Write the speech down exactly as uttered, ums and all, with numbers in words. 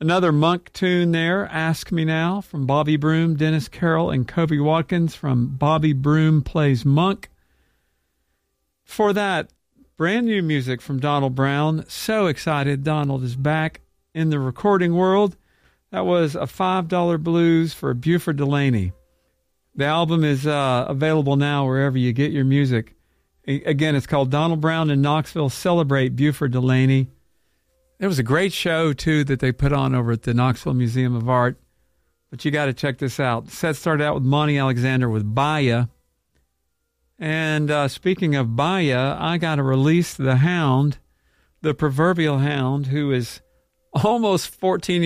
Another Monk tune there, Ask Me Now, from Bobby Broom, Dennis Carroll, and Kobe Watkins from Bobby Broom Plays Monk. For that, brand new music from Donald Brown. So excited Donald is back in the recording world. That was a five dollar Blues for Buford Delaney. The album is uh, available now wherever you get your music. Again, it's called Donald Brown in Knoxville Celebrate Buford Delaney. It was a great show, too, that they put on over at the Knoxville Museum of Art. But you got to check this out. The set started out with Monty Alexander with Baya. And uh, speaking of Baya, I got to release the hound, the proverbial hound, who is almost fourteen